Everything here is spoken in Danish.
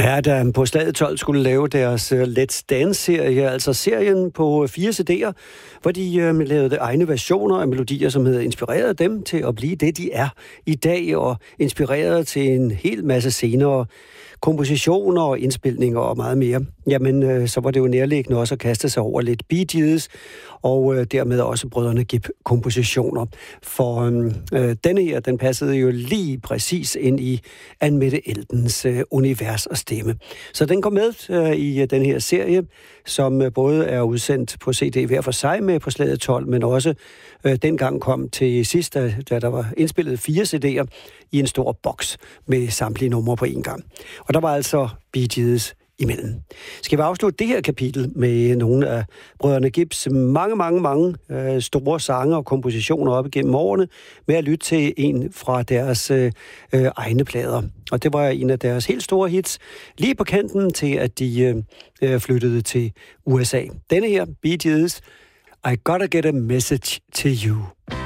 Ja, da på Slaget 12 skulle lave deres Let's Dance-serie, altså serien på 4 CD'er, hvor de lavede egne versioner af melodier, som havde inspireret dem til at blive det, de er i dag, og inspireret til en hel masse senere kompositioner og indspilninger og meget mere. Jamen, så var det jo nærliggende også at kaste sig over lidt Bee Gees, og dermed også Brødrene Gibb-kompositioner. For denne her, den passede jo lige præcis ind i Anne-Mette Eldens univers og stemme. Så den kom med i den her serie, som både er udsendt på CD hver for sig med på Slaget 12, men også dengang kom til sidst, da der var indspillet 4 CD'er i en stor boks med samtlige numre på en gang. Og der var altså Bee Gees imellem. Skal vi afslutte det her kapitel med nogle af Brødrene Gibbs mange store sange og kompositioner op igennem årene, med at lytte til en fra deres egne plader. Og det var en af deres helt store hits, lige på kanten til, at de flyttede til USA. Denne her, Bee Gees, I Gotta Get a Message to You.